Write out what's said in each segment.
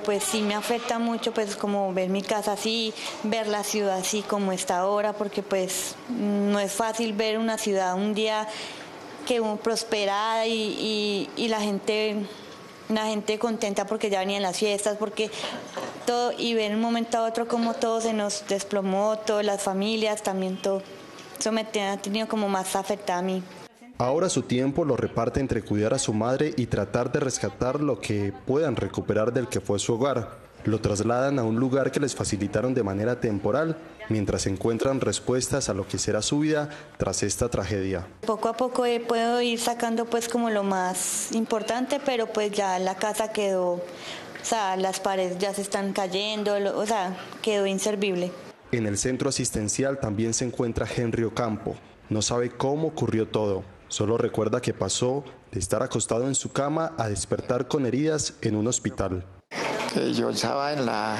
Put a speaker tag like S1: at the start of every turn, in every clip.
S1: pues sí me afecta mucho, pues como ver mi casa así, ver la ciudad así como está ahora, porque pues no es fácil ver una ciudad un día que prosperada y la gente contenta porque ya venían las fiestas, porque todo, y ver de un momento a otro como todo se nos desplomó, todas las familias, también todo. Eso me ha tenido como más afectada a mí.
S2: Ahora su tiempo lo reparte entre cuidar a su madre y tratar de rescatar lo que puedan recuperar del que fue su hogar. Lo trasladan a un lugar que les facilitaron de manera temporal, mientras encuentran respuestas a lo que será su vida tras esta tragedia.
S1: Poco a poco puedo ir sacando pues como lo más importante, pero pues ya la casa quedó, o sea, las paredes ya se están cayendo, o sea, quedó inservible.
S2: En el centro asistencial también se encuentra Henry Ocampo. No sabe cómo ocurrió todo. Solo recuerda que pasó de estar acostado en su cama a despertar con heridas en un hospital.
S3: Que yo estaba en la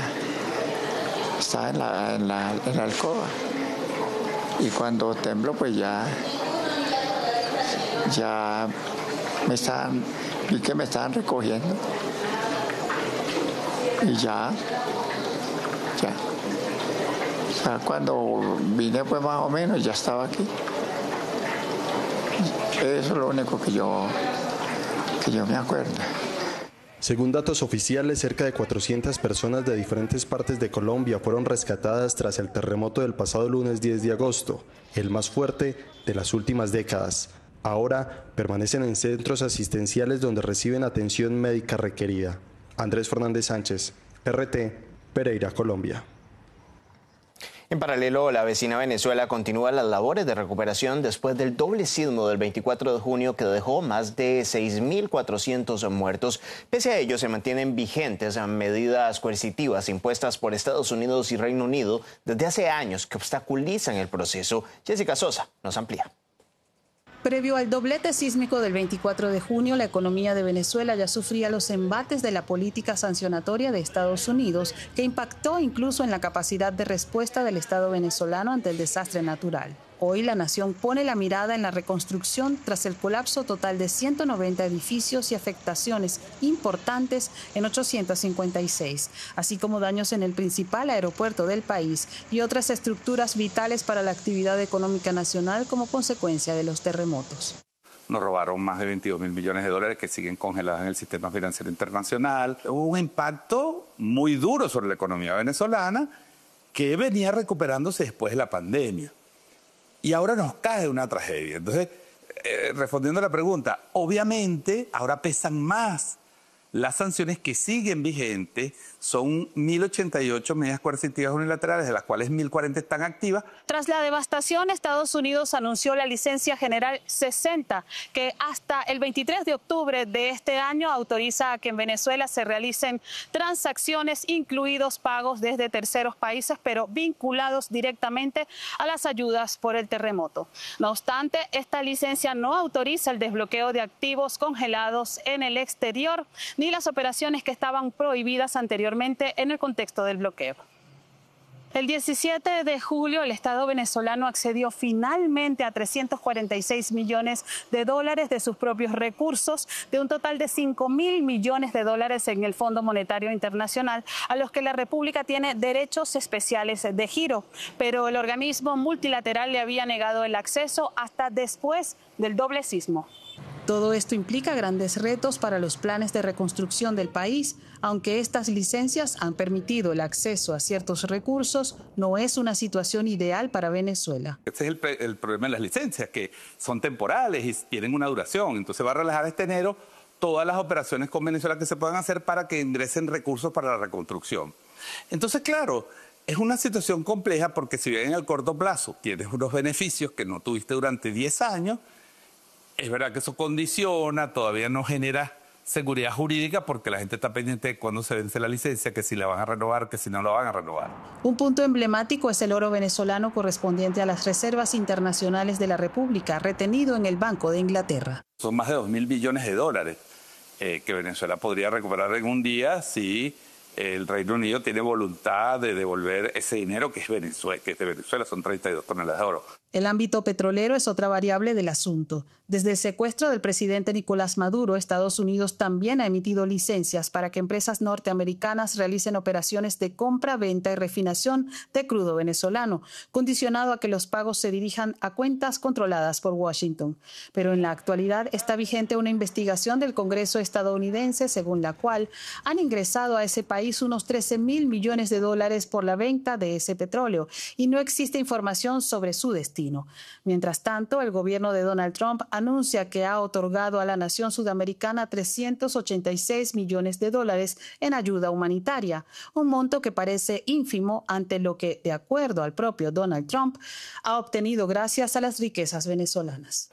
S3: alcoba y cuando tembló pues ya vi que me estaban recogiendo y ya. O sea, cuando vine pues más o menos ya estaba aquí. Eso es lo único que yo me acuerdo.
S2: Según datos oficiales, cerca de 400 personas de diferentes partes de Colombia fueron rescatadas tras el terremoto del pasado lunes 10 de agosto, el más fuerte de las últimas décadas. Ahora permanecen en centros asistenciales donde reciben atención médica requerida. Andrés Fernández Sánchez, RT, Pereira, Colombia.
S4: En paralelo, la vecina Venezuela continúa las labores de recuperación después del doble sismo del 24 de junio que dejó más de 6.400 muertos. Pese a ello, se mantienen vigentes medidas coercitivas impuestas por Estados Unidos y Reino Unido desde hace años que obstaculizan el proceso. Jessica Sosa nos amplía.
S5: Previo al doblete sísmico del 24 de junio, la economía de Venezuela ya sufría los embates de la política sancionatoria de Estados Unidos, que impactó incluso en la capacidad de respuesta del Estado venezolano ante el desastre natural. Hoy la nación pone la mirada en la reconstrucción tras el colapso total de 190 edificios y afectaciones importantes en 856, así como daños en el principal aeropuerto del país y otras estructuras vitales para la actividad económica nacional como consecuencia de los terremotos.
S6: Nos robaron más de 22.000 millones de dólares que siguen congelados en el sistema financiero internacional. Hubo un impacto muy duro sobre la economía venezolana que venía recuperándose después de la pandemia. Y ahora nos cae una tragedia. Entonces, respondiendo a la pregunta, obviamente ahora pesan más las sanciones que siguen vigentes. Son 1.088 medidas coercitivas unilaterales, de las cuales 1.040 están activas.
S5: Tras la devastación, Estados Unidos anunció la licencia general 60, que hasta el 23 de octubre de este año autoriza a que en Venezuela se realicen transacciones, incluidos pagos desde terceros países, pero vinculados directamente a las ayudas por el terremoto. No obstante, esta licencia no autoriza el desbloqueo de activos congelados en el exterior, ni las operaciones que estaban prohibidas anteriormente en el contexto del bloqueo. El 17 de julio, el Estado venezolano accedió finalmente a 346 millones de dólares de sus propios recursos, de un total de 5.000 millones de dólares en el Fondo Monetario Internacional, a los que la República tiene derechos especiales de giro. Pero el organismo multilateral le había negado el acceso hasta después del doble sismo. Todo esto implica grandes retos para los planes de reconstrucción del país. Aunque estas licencias han permitido el acceso a ciertos recursos, no es una situación ideal para Venezuela.
S6: Este es el problema de las licencias, que son temporales y tienen una duración. Entonces va a relajar este enero todas las operaciones con Venezuela que se puedan hacer para que ingresen recursos para la reconstrucción. Entonces, claro, es una situación compleja porque si bien en el corto plazo tienes unos beneficios que no tuviste durante 10 años, es verdad que eso condiciona, todavía no genera seguridad jurídica porque la gente está pendiente de cuándo se vence la licencia, que si la van a renovar, que si no la van a renovar.
S5: Un punto emblemático es el oro venezolano correspondiente a las reservas internacionales de la República, retenido en el Banco de Inglaterra.
S6: Son más de 2.000 billones de dólares que Venezuela podría recuperar en un día si el Reino Unido tiene voluntad de devolver ese dinero que es de Venezuela, son 32 toneladas de oro.
S5: El ámbito petrolero es otra variable del asunto. Desde el secuestro del presidente Nicolás Maduro, Estados Unidos también ha emitido licencias para que empresas norteamericanas realicen operaciones de compra, venta y refinación de crudo venezolano, condicionado a que los pagos se dirijan a cuentas controladas por Washington. Pero en la actualidad está vigente una investigación del Congreso estadounidense según la cual han ingresado a ese país unos 13.000 millones de dólares por la venta de ese petróleo y no existe información sobre su destino. Mientras tanto, el gobierno de Donald Trump anuncia que ha otorgado a la nación sudamericana 386 millones de dólares en ayuda humanitaria, un monto que parece ínfimo ante lo que, de acuerdo al propio Donald Trump, ha obtenido gracias a las riquezas venezolanas.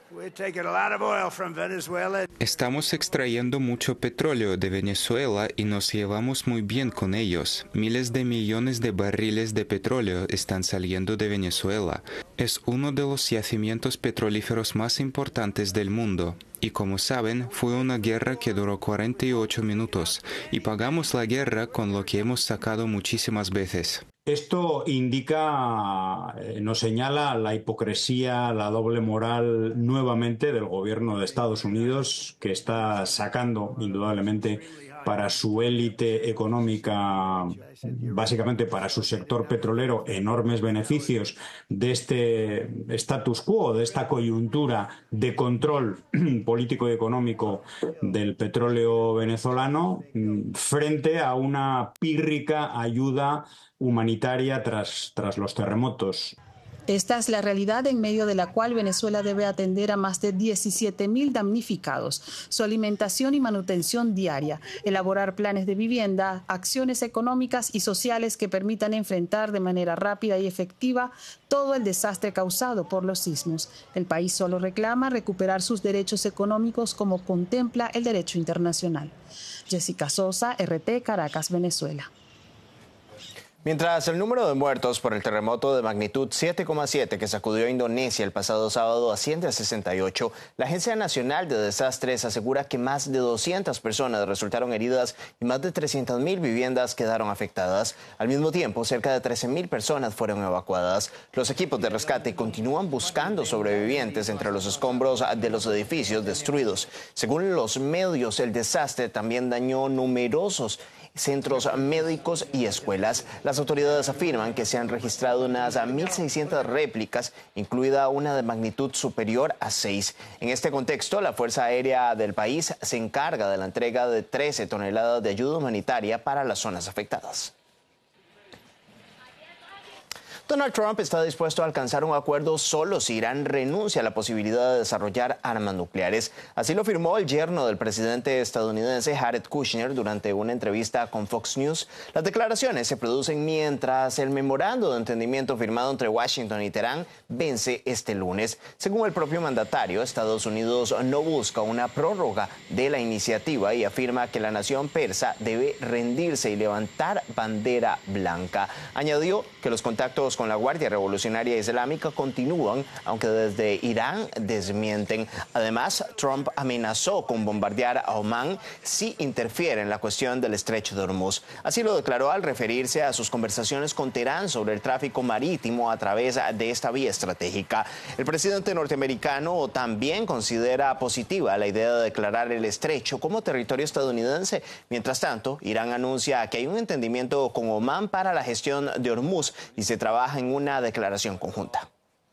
S7: Estamos extrayendo mucho petróleo de Venezuela y nos llevamos muy bien con ellos. Miles de millones de barriles de petróleo están saliendo de Venezuela. Es uno de los yacimientos petrolíferos más importantes del mundo. Y como saben, fue una guerra que duró 48 minutos y pagamos la guerra con lo que hemos sacado muchísimas veces.
S8: Esto indica, nos señala la hipocresía, la doble moral nuevamente del gobierno de Estados Unidos, que está sacando indudablemente para su élite económica, básicamente para su sector petrolero, enormes beneficios de este status quo, de esta coyuntura de control político y económico del petróleo venezolano, frente a una pírrica ayuda humanitaria tras los terremotos.
S5: Esta es la realidad en medio de la cual Venezuela debe atender a más de 17.000 damnificados, su alimentación y manutención diaria, elaborar planes de vivienda, acciones económicas y sociales que permitan enfrentar de manera rápida y efectiva todo el desastre causado por los sismos. El país solo reclama recuperar sus derechos económicos como contempla el derecho internacional. Jessica Sosa, RT, Caracas, Venezuela.
S4: Mientras el número de muertos por el terremoto de magnitud 7,7 que sacudió a Indonesia el pasado sábado asciende a 68, la Agencia Nacional de Desastres asegura que más de 200 personas resultaron heridas y más de 300.000 viviendas quedaron afectadas. Al mismo tiempo, cerca de 13.000 personas fueron evacuadas. Los equipos de rescate continúan buscando sobrevivientes entre los escombros de los edificios destruidos. Según los medios, el desastre también dañó numerosos centros médicos y escuelas. Las autoridades afirman que se han registrado unas 1.600 réplicas, incluida una de magnitud superior a 6. En este contexto, la Fuerza Aérea del país se encarga de la entrega de 13 toneladas de ayuda humanitaria para las zonas afectadas. Donald Trump está dispuesto a alcanzar un acuerdo solo si Irán renuncia a la posibilidad de desarrollar armas nucleares. Así lo afirmó el yerno del presidente estadounidense Jared Kushner durante una entrevista con Fox News. Las declaraciones se producen mientras el memorando de entendimiento firmado entre Washington y Teherán vence este lunes. Según el propio mandatario, Estados Unidos no busca una prórroga de la iniciativa y afirma que la nación persa debe rendirse y levantar bandera blanca. Añadió que los contactos con la Guardia Revolucionaria Islámica continúan, aunque desde Irán desmienten. Además, Trump amenazó con bombardear a Omán si interfiere en la cuestión del estrecho de Hormuz. Así lo declaró al referirse a sus conversaciones con Teherán sobre el tráfico marítimo a través de esta vía estratégica. El presidente norteamericano también considera positiva la idea de declarar el estrecho como territorio estadounidense. Mientras tanto, Irán anuncia que hay un entendimiento con Omán para la gestión de Hormuz y se trabaja en una declaración conjunta.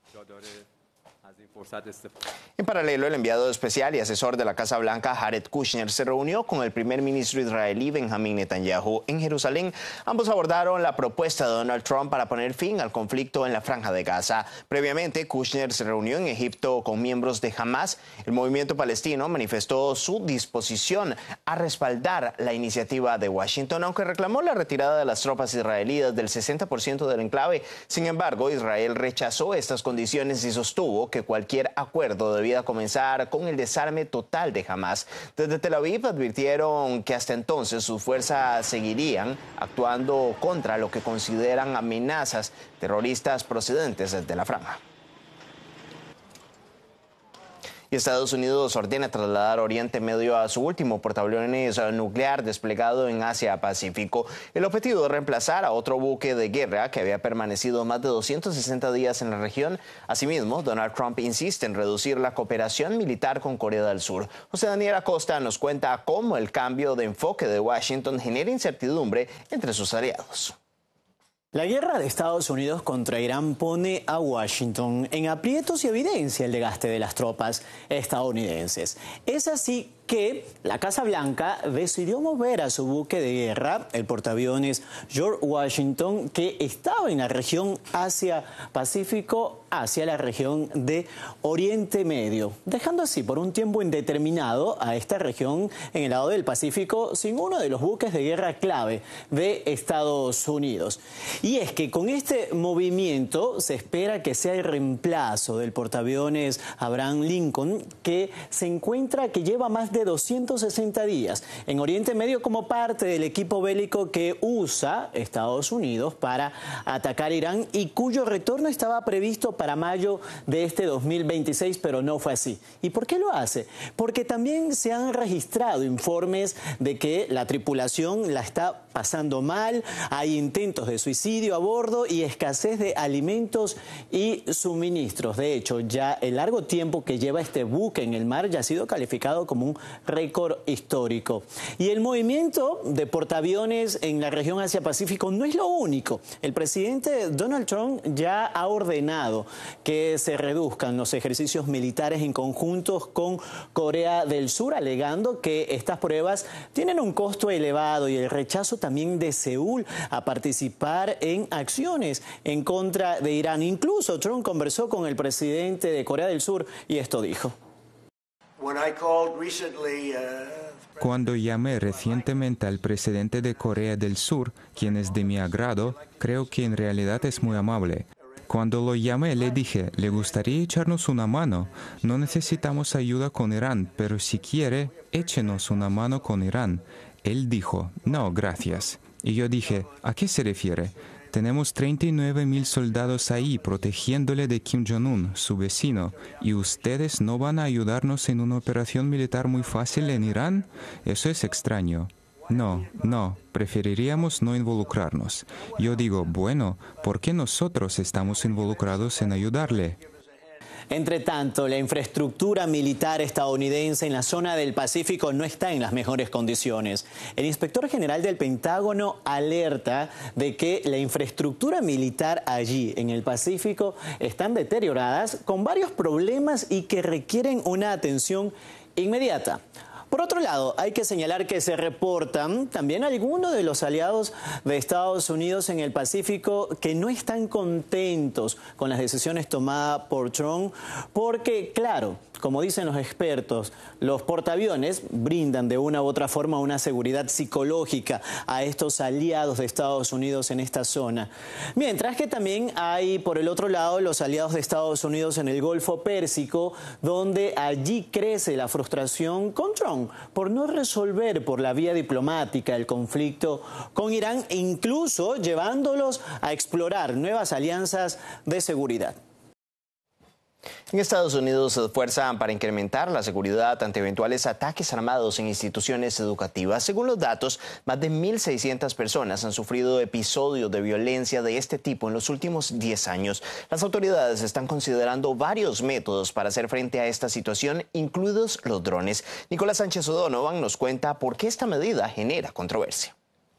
S4: En paralelo, el enviado especial y asesor de la Casa Blanca, Jared Kushner, se reunió con el primer ministro israelí Benjamín Netanyahu en Jerusalén. Ambos abordaron la propuesta de Donald Trump para poner fin al conflicto en la Franja de Gaza. Previamente, Kushner se reunió en Egipto con miembros de Hamas. El movimiento palestino manifestó su disposición a respaldar la iniciativa de Washington, aunque reclamó la retirada de las tropas israelíes del 60% del enclave. Sin embargo, Israel rechazó estas condiciones y sostuvo que cualquier acuerdo debía comenzar con el desarme total de Hamas. Desde Tel Aviv advirtieron que hasta entonces sus fuerzas seguirían actuando contra lo que consideran amenazas terroristas procedentes desde la franja. Y Estados Unidos ordena trasladar Oriente Medio a su último portaaviones nuclear desplegado en Asia-Pacífico. El objetivo es reemplazar a otro buque de guerra que había permanecido más de 260 días en la región. Asimismo, Donald Trump insiste en reducir la cooperación militar con Corea del Sur. José Daniel Acosta nos cuenta cómo el cambio de enfoque de Washington genera incertidumbre entre sus aliados.
S9: La guerra de Estados Unidos contra Irán pone a Washington en aprietos y evidencia el desgaste de las tropas estadounidenses. Es así que la Casa Blanca decidió mover a su buque de guerra, el portaaviones George Washington, que estaba en la región Asia-Pacífico, hacia la región de Oriente Medio, dejando así por un tiempo indeterminado a esta región en el lado del Pacífico sin uno de los buques de guerra clave de Estados Unidos. Y es que con este movimiento se espera que sea el reemplazo del portaaviones Abraham Lincoln, que lleva más de 260 días en Oriente Medio como parte del equipo bélico que usa Estados Unidos para atacar Irán y cuyo retorno estaba previsto para mayo de este 2026, pero no fue así. ¿Y por qué lo hace? Porque también se han registrado informes de que la tripulación la está pasando mal, hay intentos de suicidio a bordo y escasez de alimentos y suministros. De hecho, ya el largo tiempo que lleva este buque en el mar ya ha sido calificado como un récord histórico. Y el movimiento de portaaviones en la región Asia-Pacífico no es lo único. El presidente Donald Trump ya ha ordenado que se reduzcan los ejercicios militares en conjuntos con Corea del Sur, alegando que estas pruebas tienen un costo elevado y el rechazo también de Seúl a participar en acciones en contra de Irán. Incluso Trump conversó con el presidente de Corea del Sur y esto dijo.
S7: Cuando llamé recientemente al presidente de Corea del Sur, quien es de mi agrado, creo que en realidad es muy amable. Cuando lo llamé le dije, ¿le gustaría echarnos una mano? No necesitamos ayuda con Irán, pero si quiere, échenos una mano con Irán. Él dijo, no, gracias. Y yo dije, ¿a qué se refiere? Tenemos 39.000 soldados ahí protegiéndole de Kim Jong-un, su vecino, y ustedes no van a ayudarnos en una operación militar muy fácil en Irán. Eso es extraño. No, preferiríamos no involucrarnos. Yo digo, bueno, ¿por qué nosotros estamos involucrados en ayudarle?
S9: Entre tanto, la infraestructura militar estadounidense en la zona del Pacífico no está en las mejores condiciones. El inspector general del Pentágono alerta de que la infraestructura militar allí, en el Pacífico, están deterioradas con varios problemas y que requieren una atención inmediata. Por otro lado, hay que señalar que se reportan también algunos de los aliados de Estados Unidos en el Pacífico que no están contentos con las decisiones tomadas por Trump porque, claro, como dicen los expertos, los portaaviones brindan de una u otra forma una seguridad psicológica a estos aliados de Estados Unidos en esta zona. Mientras que también hay, por el otro lado, los aliados de Estados Unidos en el Golfo Pérsico, donde allí crece la frustración con Trump por no resolver por la vía diplomática el conflicto con Irán e incluso llevándolos a explorar nuevas alianzas de seguridad.
S4: En Estados Unidos se esfuerzan para incrementar la seguridad ante eventuales ataques armados en instituciones educativas. Según los datos, más de 1.600 personas han sufrido episodios de violencia de este tipo en los últimos 10 años. Las autoridades están considerando varios métodos para hacer frente a esta situación, incluidos los drones. Nicolás Sánchez O'Donovan nos cuenta por qué esta medida genera controversia.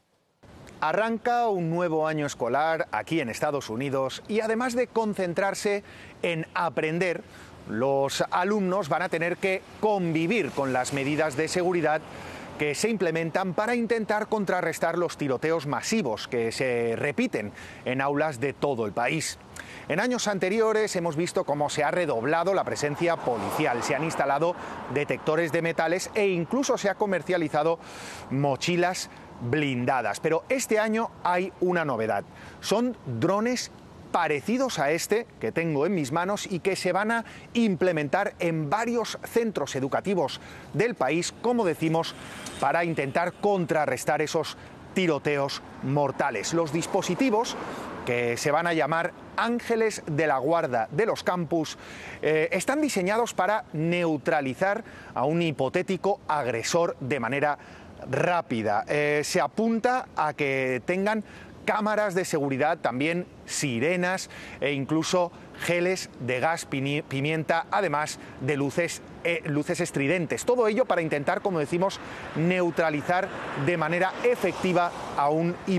S10: Arranca un nuevo año escolar aquí en Estados Unidos y además de concentrarse en aprender, los alumnos van a tener que convivir con las medidas de seguridad que se implementan para intentar contrarrestar los tiroteos masivos que se repiten en aulas de todo el país. En años anteriores hemos visto cómo se ha redoblado la presencia policial, se han instalado detectores de metales e incluso se ha comercializado mochilas blindadas. Pero este año hay una novedad. Son drones parecidos a este que tengo en mis manos y que se van a implementar en varios centros educativos del país, como decimos, para intentar contrarrestar esos tiroteos mortales. Los dispositivos, que se van a llamar Ángeles de la Guarda de los campus, están diseñados para neutralizar a un hipotético agresor de manera rápida. Se apunta a que tengan cámaras de seguridad, también sirenas e incluso geles de gas pimienta, además de luces estridentes. Todo ello para intentar, como decimos, neutralizar de manera efectiva a un hipotético